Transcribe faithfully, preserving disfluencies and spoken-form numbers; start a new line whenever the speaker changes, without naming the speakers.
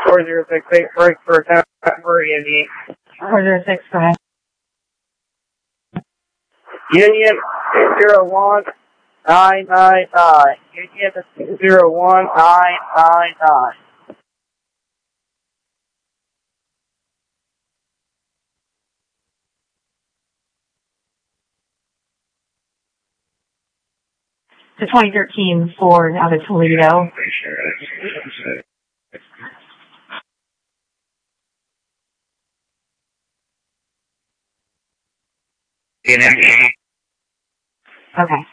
four zero six eight, break for temporary Indian.
four zero six, go ahead.
Union zero one nine nine nine. Union zero one nine nine nine.
The twenty thirteen Ford out of Toledo. Okay.